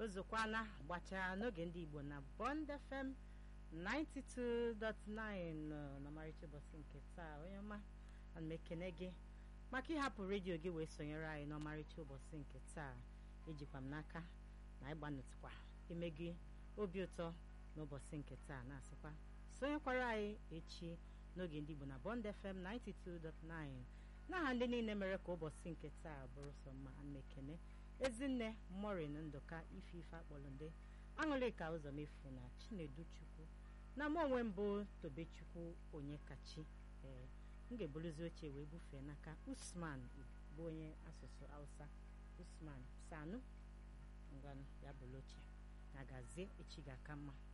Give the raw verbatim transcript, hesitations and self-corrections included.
ozokwana gbachara n'oge ndị Igbo na Bond F M ninety-two point nine n'ọmarịcha ụbọchị nke taa. Onye ọma, ana m ekene gị maka ịhapụ redio gị wee sonyere anyị n'ọmarịcha ụbọchị nke taa. Ejikwa m n'aka na ịgbanụtụkwa ime gị obi ụtọ n'ụbọchị nke taa, na-asịkwa sonyekwara anyị echi n'oge ndị Igbo na Bond F M ninety-two point nine. N'aha ndị niile mere ka ụbọchị nke taa bụrụ sọ mma, ana m ekene Ezinne Morin Nduka ife ife akpọlụnde Aṅụlịka Ụzọmefu na Chinedu Chukwu na mụ onwe mbụ Tobechukwu onye kachi. ee m ga-ebuluzi oche wee bufee n'aka Usman bụ onye asụsụ Hausa. Usman Sanu ngwanụ ya bụrụ oche na gazie echi ga-aka mma.